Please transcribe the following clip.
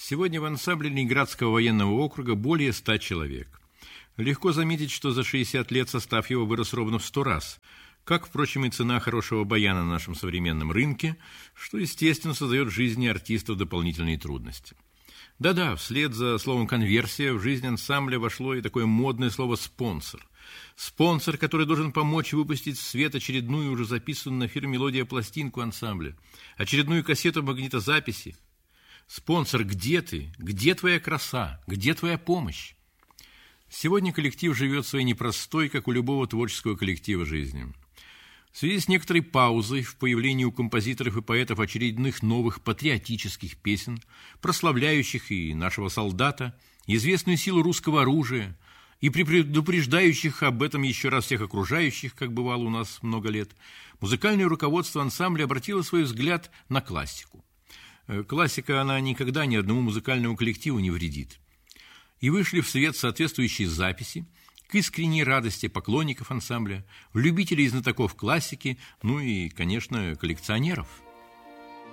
Сегодня в ансамбле Ленинградского военного округа более 100 человек. Легко заметить, что за 60 лет состав его вырос ровно в 100 раз, как, впрочем, и цена хорошего баяна на нашем современном рынке, что, естественно, создает в жизни артистов дополнительные трудности. Да-да, вслед за словом «конверсия» в жизнь ансамбля вошло и такое модное слово «спонсор». Спонсор, который должен помочь выпустить в свет очередную, уже записанную на фирме «Мелодия» пластинку ансамбля, очередную кассету магнитозаписи. Спонсор, где ты? Где твоя краса? Где твоя помощь? Сегодня коллектив живет своей непростой, как у любого творческого коллектива, жизнью. В связи с некоторой паузой в появлении у композиторов и поэтов очередных новых патриотических песен, прославляющих и нашего солдата, известную силу русского оружия, и предупреждающих об этом еще раз всех окружающих, как бывало у нас много лет, музыкальное руководство ансамбля обратило свой взгляд на классику. Классика, она никогда ни одному музыкальному коллективу не вредит. И вышли в свет соответствующие записи к искренней радости поклонников ансамбля, любителей и знатоков классики, ну и, конечно, коллекционеров.